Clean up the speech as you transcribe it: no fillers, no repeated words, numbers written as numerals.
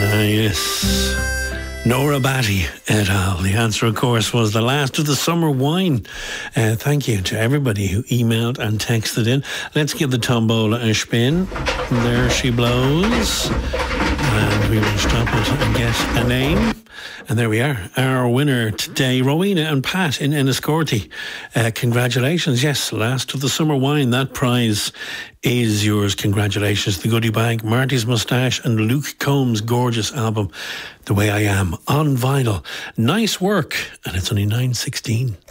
Yes. Nora Batty et al. The answer, of course, was The Last of the Summer Wine. Thank you to everybody who emailed and texted in. Let's give the tombola a spin. There she blows. And we will stop it and get a name. And there we are. Our winner today, Rowena and Pat in Enniscorthy. Congratulations. Yes, Last of the Summer Wine. That prize is yours. Congratulations. The goodie bag, Marty's Moustache and Luke Combs' gorgeous album, The Way I Am, on vinyl. Nice work. And it's only 9:16.